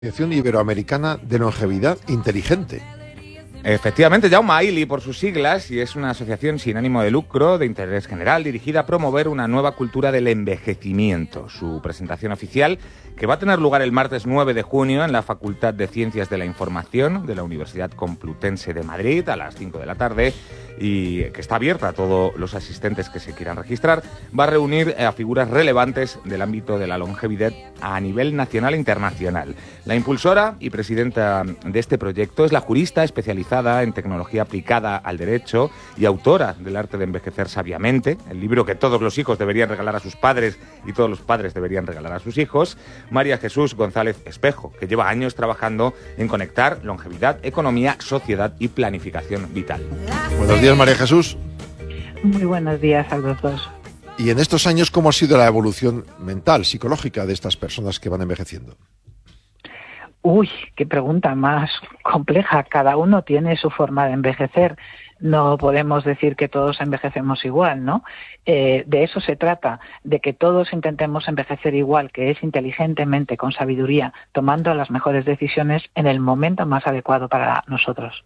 Asociación Iberoamericana de Longevidad Inteligente. Efectivamente, Jaume Aili por sus siglas, y es una asociación sin ánimo de lucro, de interés general, dirigida a promover una nueva cultura del envejecimiento. Su presentación oficial, que va a tener lugar el martes 9 de junio en la Facultad de Ciencias de la Información de la Universidad Complutense de Madrid a las 5 de la tarde, y que está abierta a todos los asistentes que se quieran registrar, va a reunir a figuras relevantes del ámbito de la longevidad a nivel nacional e internacional. La impulsora y presidenta de este proyecto es la jurista especializada en tecnología aplicada al derecho y autora del Arte de Envejecer Sabiamente, el libro que todos los hijos deberían regalar a sus padres y todos los padres deberían regalar a sus hijos, María Jesús González Espejo, que lleva años trabajando en conectar longevidad, economía, sociedad y planificación vital. Buenos días, María Jesús. Muy buenos días a los dos. Y en estos años, ¿cómo ha sido la evolución mental, psicológica de estas personas que van envejeciendo? Uy, qué pregunta más compleja. Cada uno tiene su forma de envejecer. No podemos decir que todos envejecemos igual, ¿no? De eso se trata, de que todos intentemos envejecer igual, que es inteligentemente, con sabiduría, tomando las mejores decisiones en el momento más adecuado para nosotros.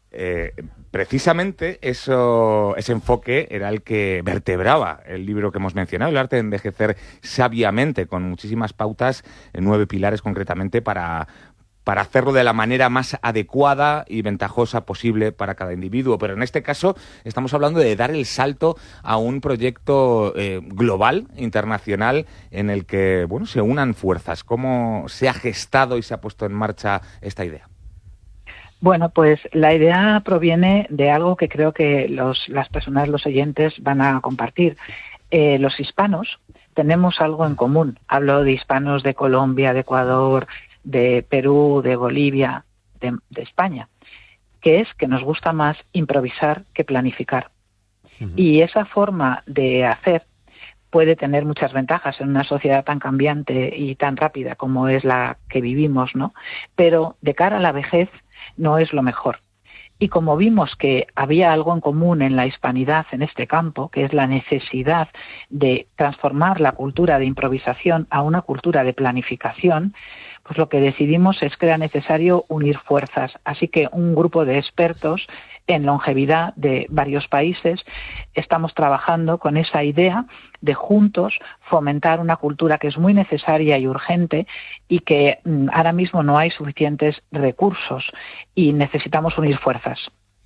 Precisamente ese enfoque era el que vertebraba el libro que hemos mencionado, El arte de envejecer sabiamente, con muchísimas pautas, 9 pilares concretamente para hacerlo de la manera más adecuada y ventajosa posible para cada individuo. Pero en este caso estamos hablando de dar el salto a un proyecto global, internacional, en el que se unan fuerzas. ¿Cómo se ha gestado y se ha puesto en marcha esta idea? Bueno, pues la idea proviene de algo que creo que las personas, los oyentes, van a compartir. Los hispanos tenemos algo en común. Hablo de hispanos de Colombia, de Ecuador, de Perú, de Bolivia, de España, que es que nos gusta más improvisar que planificar. Uh-huh. Y esa forma de hacer puede tener muchas ventajas en una sociedad tan cambiante y tan rápida como es la que vivimos, ¿no? Pero de cara a la vejez, no es lo mejor. Y como vimos que había algo en común en la hispanidad en este campo, que es la necesidad de transformar la cultura de improvisación a una cultura de planificación, pues lo que decidimos es que era necesario unir fuerzas. Así que un grupo de expertos en longevidad de varios países estamos trabajando con esa idea de juntos fomentar una cultura que es muy necesaria y urgente y que ahora mismo no hay suficientes recursos y necesitamos unir fuerzas.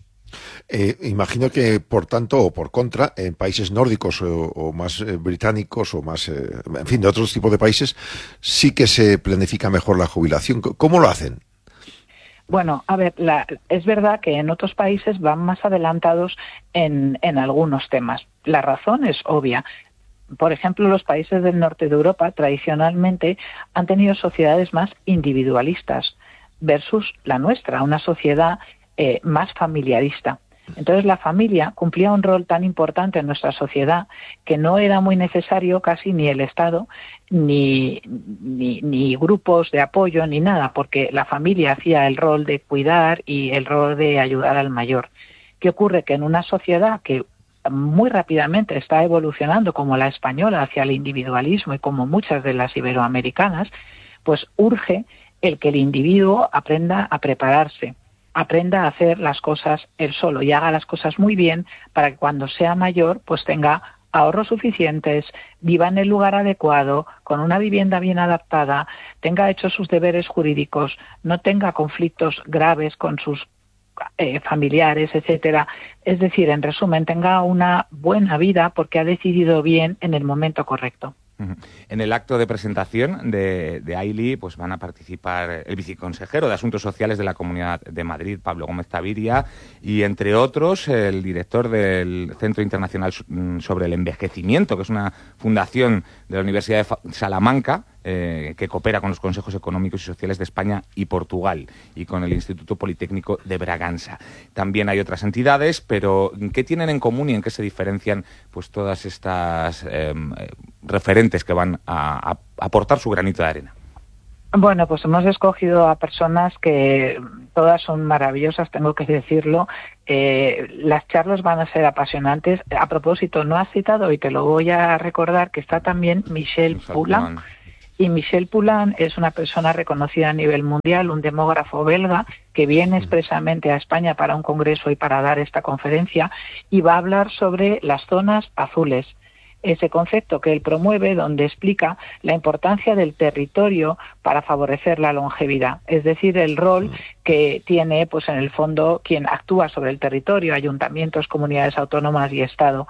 Imagino que, por tanto, o por contra, en países nórdicos o más británicos o más, en fin, de otros tipos de países, sí que se planifica mejor la jubilación. ¿Cómo lo hacen? Bueno, a ver, es verdad que en otros países van más adelantados en algunos temas. La razón es obvia. Por ejemplo, los países del norte de Europa tradicionalmente han tenido sociedades más individualistas versus la nuestra, una sociedad más familiarista. Entonces la familia cumplía un rol tan importante en nuestra sociedad que no era muy necesario casi ni el Estado ni grupos de apoyo ni nada, porque la familia hacía el rol de cuidar y el rol de ayudar al mayor. ¿Qué ocurre? Que en una sociedad que muy rápidamente está evolucionando como la española hacia el individualismo y como muchas de las iberoamericanas, pues urge el que el individuo aprenda a prepararse, aprenda a hacer las cosas él solo y haga las cosas muy bien para que cuando sea mayor pues tenga ahorros suficientes, viva en el lugar adecuado, con una vivienda bien adaptada, tenga hechos sus deberes jurídicos, no tenga conflictos graves con sus familiares, etcétera. Es decir, en resumen, tenga una buena vida porque ha decidido bien en el momento correcto. En el acto de presentación de Aili pues van a participar el viceconsejero de Asuntos Sociales de la Comunidad de Madrid, Pablo Gómez Taviria, y entre otros el director del Centro Internacional sobre el Envejecimiento, que es una fundación de la Universidad de Salamanca, que coopera con los consejos económicos y sociales de España y Portugal y con el Instituto Politécnico de Braganza. También hay otras entidades, pero ¿qué tienen en común y en qué se diferencian pues todas estas referentes que van a aportar su granito de arena? Bueno, pues hemos escogido a personas que todas son maravillosas, tengo que decirlo. Las charlas van a ser apasionantes. A propósito, no has citado, y te lo voy a recordar, que está también Michel Poulan. Y Michel Poulain es una persona reconocida a nivel mundial, un demógrafo belga que viene expresamente a España para un congreso y para dar esta conferencia, y va a hablar sobre las zonas azules. Ese concepto que él promueve, donde explica la importancia del territorio para favorecer la longevidad, es decir, el rol que tiene, pues en el fondo, quien actúa sobre el territorio, ayuntamientos, comunidades autónomas y Estado.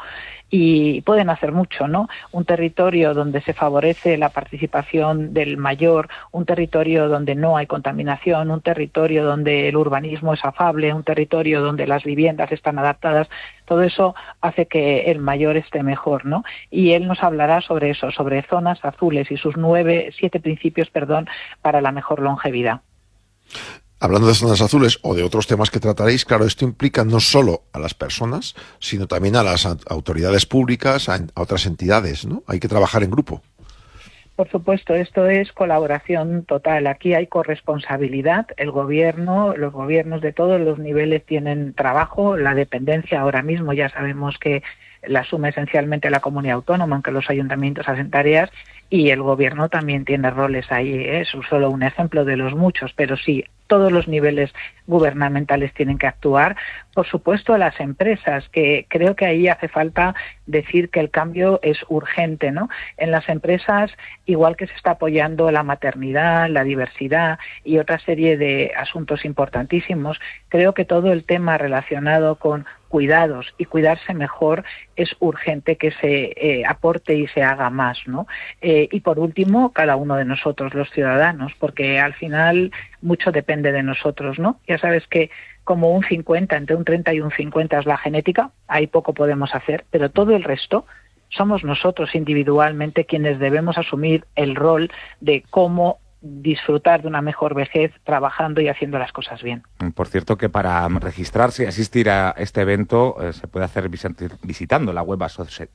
Y pueden hacer mucho, ¿no? Un territorio donde se favorece la participación del mayor, un territorio donde no hay contaminación, un territorio donde el urbanismo es afable, un territorio donde las viviendas están adaptadas, todo eso hace que el mayor esté mejor, ¿no? Y él nos hablará sobre eso, sobre zonas azules y sus 7 principios, para la mejor longevidad. Hablando de zonas azules o de otros temas que trataréis, claro, esto implica no solo a las personas, sino también a las autoridades públicas, a otras entidades, ¿no? Hay que trabajar en grupo. Por supuesto, esto es colaboración total. Aquí hay corresponsabilidad. El gobierno, los gobiernos de todos los niveles tienen trabajo. La dependencia ahora mismo ya sabemos que la asume esencialmente la comunidad autónoma, aunque los ayuntamientos hacen tareas, y el gobierno también tiene roles ahí. Es solo un ejemplo de los muchos, pero sí, todos los niveles gubernamentales tienen que actuar. Por supuesto, las empresas, que creo que ahí hace falta decir que el cambio es urgente, ¿no? En las empresas, igual que se está apoyando la maternidad, la diversidad y otra serie de asuntos importantísimos, creo que todo el tema relacionado con cuidados y cuidarse mejor es urgente que se aporte y se haga más, ¿no? Y por último, cada uno de nosotros, los ciudadanos, porque al final mucho depende de nosotros, ¿no? Ya sabes que como un 50, entre un 30 y un 50 es la genética, ahí poco podemos hacer, pero todo el resto somos nosotros individualmente quienes debemos asumir el rol de cómo disfrutar de una mejor vejez trabajando y haciendo las cosas bien. Por cierto, que para registrarse y asistir a este evento se puede hacer visitando la web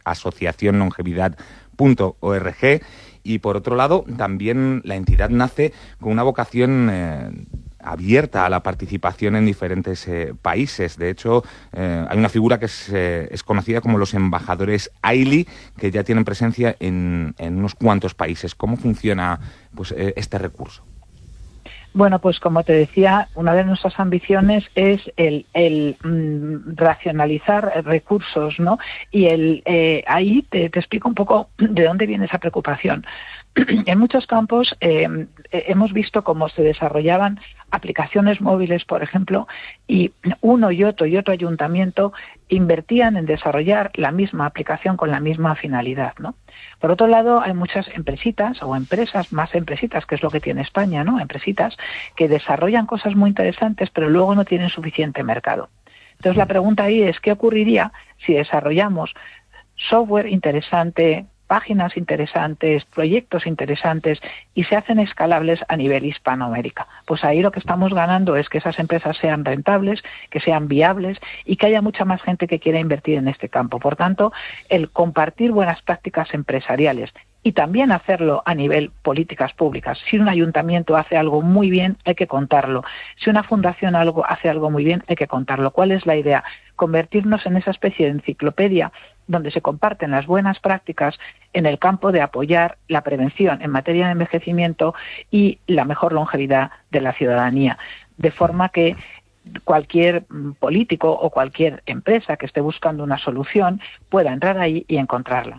asociacionlongevidad.org, y por otro lado también la entidad nace con una vocación abierta a la participación en diferentes países. De hecho, hay una figura que es conocida como los embajadores AILI, que ya tienen presencia en unos cuantos países. ¿Cómo funciona este recurso? Bueno, pues como te decía, una de nuestras ambiciones es el racionalizar recursos, ¿no? Y ahí te explico un poco de dónde viene esa preocupación. En muchos campos hemos visto cómo se desarrollaban aplicaciones móviles, por ejemplo, y uno y otro ayuntamiento invertían en desarrollar la misma aplicación con la misma finalidad, ¿no? Por otro lado, hay muchas empresitas o empresas, más empresitas, que es lo que tiene España, ¿no? Empresitas que desarrollan cosas muy interesantes, pero luego no tienen suficiente mercado. Entonces, la pregunta ahí es, ¿qué ocurriría si desarrollamos software interesante, páginas interesantes, proyectos interesantes y se hacen escalables a nivel Hispanoamérica? Pues ahí lo que estamos ganando es que esas empresas sean rentables, que sean viables y que haya mucha más gente que quiera invertir en este campo. Por tanto, el compartir buenas prácticas empresariales y también hacerlo a nivel políticas públicas. Si un ayuntamiento hace algo muy bien, hay que contarlo. Si una fundación hace algo muy bien, hay que contarlo. ¿Cuál es la idea? Convertirnos en esa especie de enciclopedia donde se comparten las buenas prácticas en el campo de apoyar la prevención en materia de envejecimiento y la mejor longevidad de la ciudadanía, de forma que cualquier político o cualquier empresa que esté buscando una solución pueda entrar ahí y encontrarla.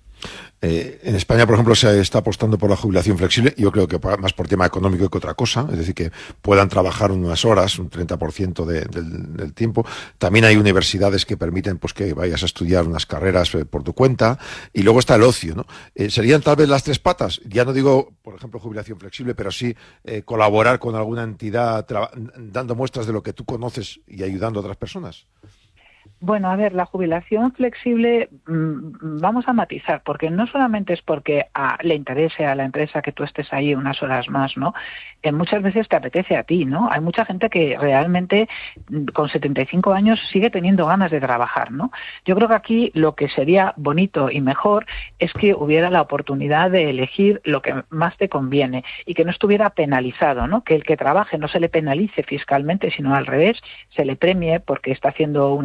En España, por ejemplo, se está apostando por la jubilación flexible, yo creo que más por tema económico que otra cosa, es decir, que puedan trabajar unas horas, un 30% del tiempo. También hay universidades que permiten pues que vayas a estudiar unas carreras por tu cuenta, y luego está el ocio, ¿no? Serían tal vez las tres patas, ya no digo, por ejemplo, jubilación flexible, pero sí colaborar con alguna entidad dando muestras de lo que tú conoces y ayudando a otras personas. Bueno, a ver, la jubilación flexible vamos a matizar, porque no solamente es porque le interese a la empresa que tú estés ahí unas horas más, ¿no? Muchas veces te apetece a ti, ¿no? Hay mucha gente que realmente con 75 años sigue teniendo ganas de trabajar, ¿no? Yo creo que aquí lo que sería bonito y mejor es que hubiera la oportunidad de elegir lo que más te conviene y que no estuviera penalizado, ¿no? Que el que trabaje no se le penalice fiscalmente, sino al revés, se le premie porque está haciendo un esfuerzo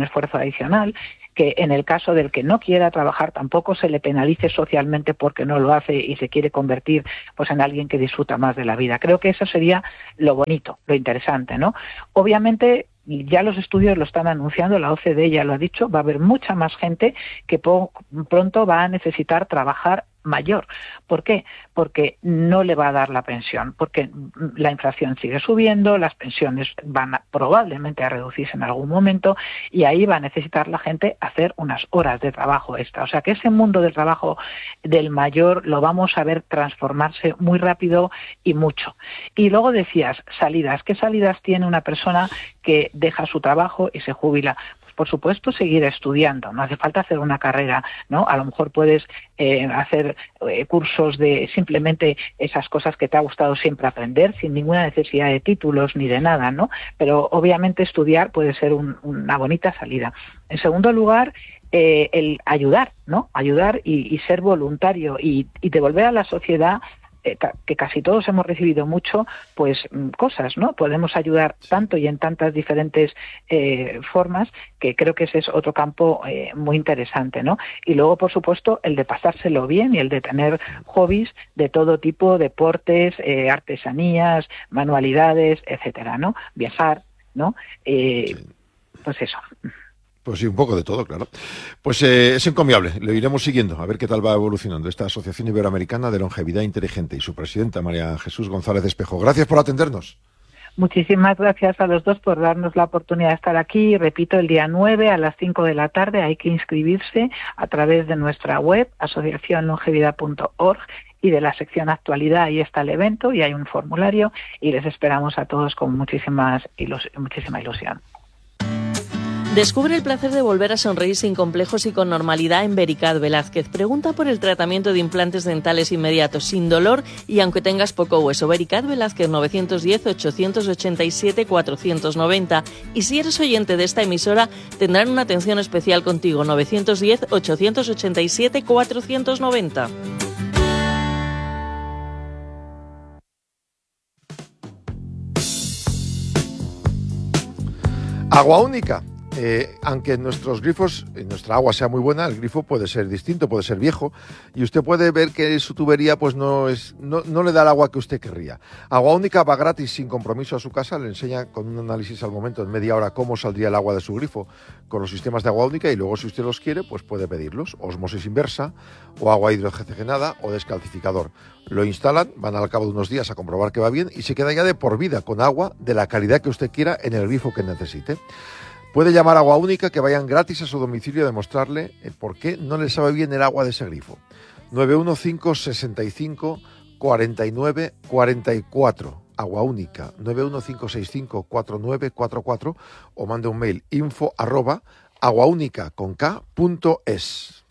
tradicional, que en el caso del que no quiera trabajar tampoco se le penalice socialmente porque no lo hace y se quiere convertir pues en alguien que disfruta más de la vida. Creo que eso sería lo bonito, lo interesante, ¿no? Obviamente ya los estudios lo están anunciando, la OCDE ya lo ha dicho, va a haber mucha más gente que pronto va a necesitar trabajar mayor. ¿Por qué? Porque no le va a dar la pensión, porque la inflación sigue subiendo, las pensiones van probablemente a reducirse en algún momento y ahí va a necesitar la gente hacer unas horas de trabajo extra. O sea que ese mundo del trabajo del mayor lo vamos a ver transformarse muy rápido y mucho. Y luego decías, salidas. ¿Qué salidas tiene una persona que deja su trabajo y se jubila? Por supuesto, seguir estudiando, no hace falta hacer una carrera, ¿no? A lo mejor puedes hacer cursos de simplemente esas cosas que te ha gustado siempre aprender, sin ninguna necesidad de títulos ni de nada, ¿no? Pero obviamente estudiar puede ser una bonita salida. En segundo lugar, el ayudar, ¿no? Ayudar y ser voluntario y devolver a la sociedad, que casi todos hemos recibido mucho, pues cosas, ¿no? Podemos ayudar tanto y en tantas diferentes formas, que creo que ese es otro campo muy interesante, ¿no? Y luego, por supuesto, el de pasárselo bien y el de tener hobbies de todo tipo, deportes, artesanías, manualidades, etcétera, ¿no? Viajar, ¿no? Pues eso. Pues sí, un poco de todo, claro. Pues es encomiable, lo iremos siguiendo, a ver qué tal va evolucionando esta Asociación Iberoamericana de Longevidad Inteligente y su presidenta, María Jesús González Espejo. Gracias por atendernos. Muchísimas gracias a los dos por darnos la oportunidad de estar aquí. Repito, el día 9 a las 5 de la tarde hay que inscribirse a través de nuestra web, asociacionlongevidad.org, y de la sección actualidad. Ahí está el evento y hay un formulario y les esperamos a todos con muchísima ilusión. Descubre el placer de volver a sonreír sin complejos y con normalidad en Vericat Velázquez. Pregunta por el tratamiento de implantes dentales inmediatos, sin dolor y aunque tengas poco hueso. Vericat Velázquez, 910-887-490. Y si eres oyente de esta emisora, tendrán una atención especial contigo, 910-887-490. Agua única. Aunque nuestros grifos, nuestra agua sea muy buena, el grifo puede ser distinto, puede ser viejo, y usted puede ver que su tubería pues no le da el agua que usted querría. Agua única va gratis, sin compromiso, a su casa, le enseña con un análisis al momento, en media hora, cómo saldría el agua de su grifo con los sistemas de agua única, y luego, si usted los quiere, pues puede pedirlos, osmosis inversa, o agua hidrogenada, o descalcificador. Lo instalan, van al cabo de unos días a comprobar que va bien, y se queda ya de por vida con agua de la calidad que usted quiera en el grifo que necesite. Puede llamar a Agua Única, que vayan gratis a su domicilio a demostrarle por qué no le sabe bien el agua de ese grifo. 915-65-49-44. Agua Única, 915-65-49-44, o mande un mail info@aguaunica.es.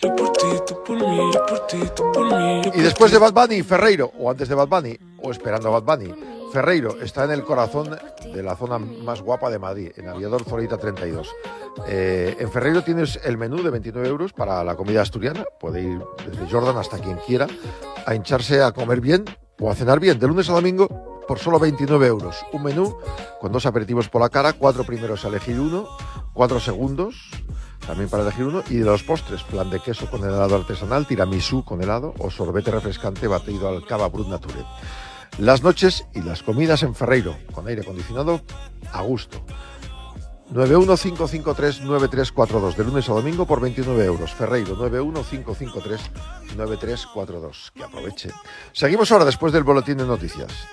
Y después de Bad Bunny, Ferreiro, o antes de Bad Bunny, o esperando a Bad Bunny, Ferreiro está en el corazón de la zona más guapa de Madrid, en Aviador Zorita 32. En Ferreiro tienes el menú de 29 euros para la comida asturiana. Puede ir desde Jordan hasta quien quiera a hincharse a comer bien o a cenar bien, de lunes a domingo, por solo 29 euros. Un menú con 2 aperitivos por la cara, 4 primeros a elegir uno, 4 segundos también para elegir uno, y de los postres, flan de queso con helado artesanal, tiramisú con helado o sorbete refrescante batido al cava brut nature. Las noches y las comidas en Ferreiro, con aire acondicionado a gusto. 915539342, de lunes a domingo por 29 euros. Ferreiro, 915539342. Que aproveche. Seguimos ahora después del boletín de noticias.